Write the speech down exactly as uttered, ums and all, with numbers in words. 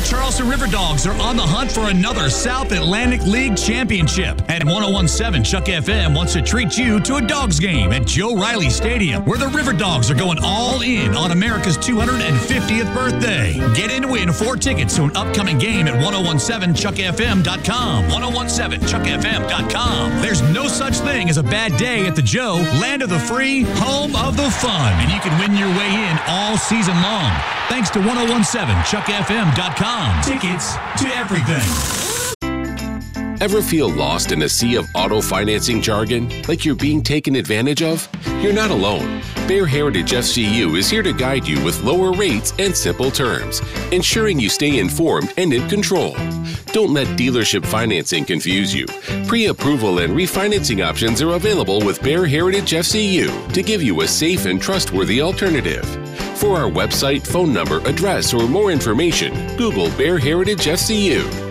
Charleston River Dogs are on the hunt for another South Atlantic League championship. And one oh one point seven Chuck F M wants to treat you to a Dogs game at Joe Riley Stadium, where the River Dogs are going all in on America's two hundred fiftieth birthday. Get in to win four tickets to an upcoming game at ten seventeen chuck f m dot com. ten seventeen chuck f m dot com. There's no such thing as a bad day at the Joe, land of the free, home of the fun. And you can win your way in all season long. Thanks to ten seventeen chuck f m dot com. Tickets to everything. Ever feel lost in a sea of auto financing jargon, like you're being taken advantage of? You're not alone. Bear Heritage F C U is here to guide you with lower rates and simple terms, ensuring you stay informed and in control. Don't let dealership financing confuse you. Pre-approval and refinancing options are available with Bear Heritage F C U to give you a safe and trustworthy alternative. For our website, phone number, address, or more information, Google Bear Heritage F C U.